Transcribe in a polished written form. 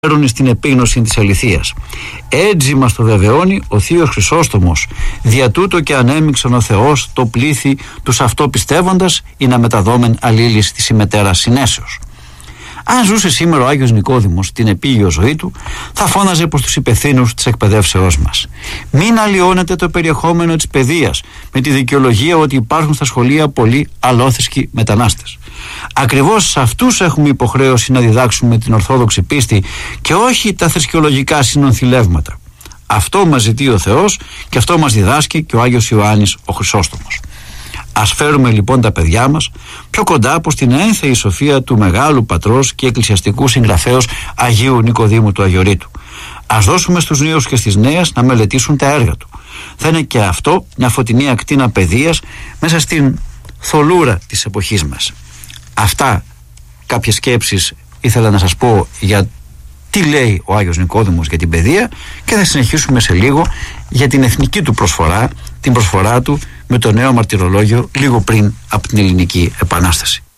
στην επίγνωση της αληθείας. Έτσι μας το βεβαιώνει ο Θείος Χρυσόστομος. Δια τούτο και ανέμειξαν ο Θεός το πλήθη τους αυτό πιστεύοντας ή να μεταδόμεν αλλήλεις της ημετέρας συνέσεως. Αν ζούσε σήμερα ο Άγιος Νικόδημος την επίγειο ζωή του, θα φώναζε προς τους υπευθύνους της εκπαιδεύσεώς μας: μην αλλοιώνετε το περιεχόμενο της παιδείας με τη δικαιολογία ότι υπάρχουν στα σχολεία πολλοί αλόθρησκοι μετανάστες. Ακριβώς σε αυτούς έχουμε υποχρέωση να διδάξουμε την ορθόδοξη πίστη και όχι τα θρησκεολογικά συνονθηλεύματα. Αυτό μας ζητεί ο Θεός και αυτό μας διδάσκει και ο Άγιος Ιωάννης ο Χρυσόστομος. Ας φέρουμε λοιπόν τα παιδιά μας πιο κοντά προς την ένθεη σοφία του μεγάλου πατρός και εκκλησιαστικού συγγραφέως Αγίου Νικοδήμου του Αγιορείτου. Ας δώσουμε στους νέους και στις νέες να μελετήσουν τα έργα του. Θα είναι και αυτό μια φωτεινή ακτίνα παιδείας μέσα στην θολούρα της εποχής μας. Αυτά κάποιες σκέψεις ήθελα να σας πω για τι λέει ο Άγιος Νικόδημος για την παιδεία και θα συνεχίσουμε σε λίγο για την εθνική του προσφορά, την προσφορά του με το νέο μαρτυρολόγιο λίγο πριν από την Ελληνική Επανάσταση.